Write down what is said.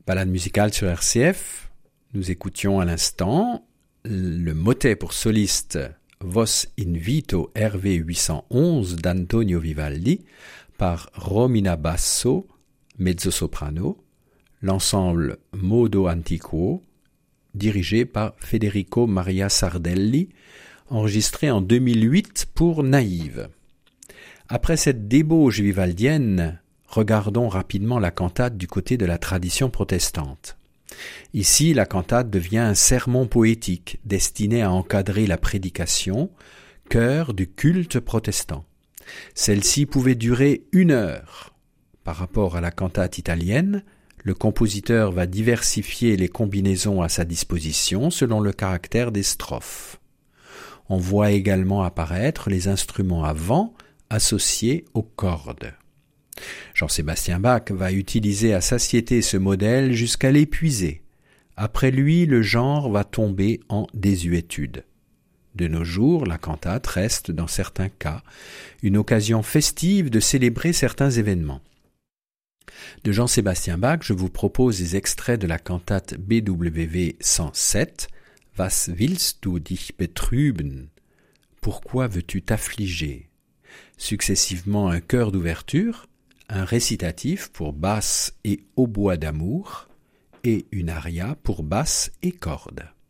Balade musicale sur RCF. Nous écoutions à l'instant le motet pour soliste Vos Invito RV 811 d'Antonio Vivaldi par Romina Basso, mezzo-soprano, l'ensemble Modo Antiquo, dirigé par Federico Maria Sardelli, enregistré en 2008 pour Naïve. Après cette débauche vivaldienne, regardons rapidement la cantate du côté de la tradition protestante. Ici, la cantate devient un sermon poétique destiné à encadrer la prédication, cœur du culte protestant. Celle-ci pouvait durer 1 heure. Par rapport à la cantate italienne, le compositeur va diversifier les combinaisons à sa disposition selon le caractère des strophes. On voit également apparaître les instruments à vent associés aux cordes. Jean-Sébastien Bach va utiliser à satiété ce modèle jusqu'à l'épuiser. Après lui, le genre va tomber en désuétude. De nos jours, la cantate reste, dans certains cas, une occasion festive de célébrer certains événements. De Jean-Sébastien Bach, je vous propose des extraits de la cantate BWV 107, Was willst du dich betrüben? Pourquoi veux-tu t'affliger? Successivement un chœur d'ouverture, un récitatif pour basse et hautbois d'amour, et une aria pour basse et cordes.